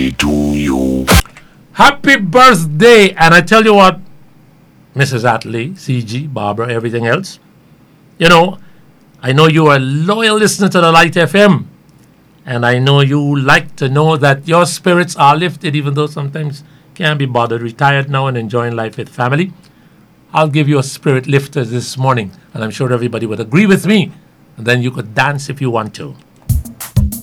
birthday to you. Happy birthday! And I tell you what, Mrs. Atley, CG, Barbara, everything else. You know, I know you are a loyal listener to the Light FM. And I know you like to know that your spirits are lifted, even though sometimes can't be bothered, retired now and enjoying life with family. I'll give you a spirit lifter this morning, and I'm sure everybody would agree with me. And then you could dance if you want to.